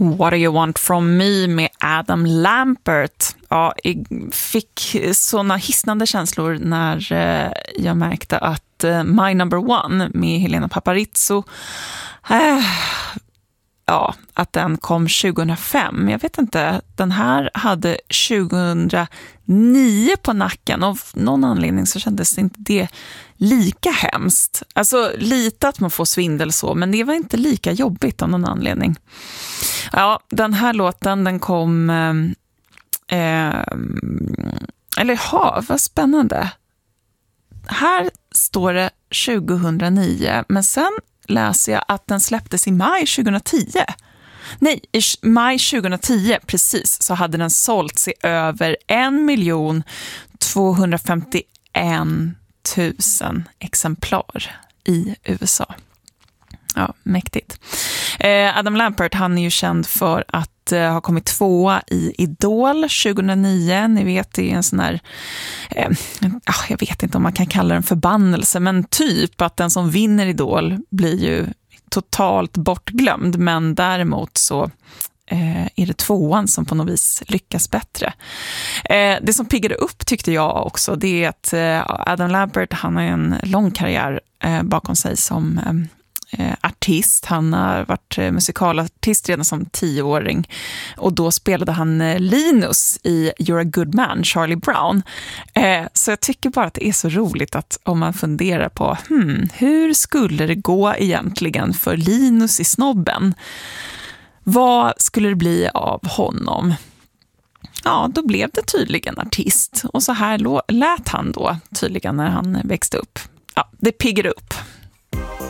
What do you want from me med Adam Lambert. Ja, jag fick såna hisnande känslor när jag märkte att My Number One med Helena Paparizou att den kom 2005. Jag vet inte, den här hade 2009 på nacken och av någon anledning så kändes inte det lika hemskt. Alltså lite att man får svindel så, men det var inte lika jobbigt av någon anledning. Ja, den här låten den kom vad spännande. Här står det 2009, men sen läser jag att den släpptes i maj 2010. Nej, i maj 2010 precis så hade den sålts i över 1 251 000 exemplar i USA. Ja, mäktigt. Adam Lambert, han är ju känd för att ha kommit tvåa i Idol 2009. Ni vet, det är en sån här jag vet inte om man kan kalla den förbannelse, men typ att den som vinner Idol blir ju totalt bortglömd, men däremot så är det tvåan som på något vis lyckas bättre. Det som piggade upp tyckte jag också, det är att Adam Lambert, han har en lång karriär bakom sig som artist. Han har varit musikalartist redan som 10-åring och då spelade han Linus i You're a Good Man, Charlie Brown. Så jag tycker bara att det är så roligt att om man funderar på hur skulle det gå egentligen för Linus i Snobben? Vad skulle det bli av honom? Ja, då blev det tydligen artist och så här lät han då tydligen när han växte upp. Ja, det piggar upp.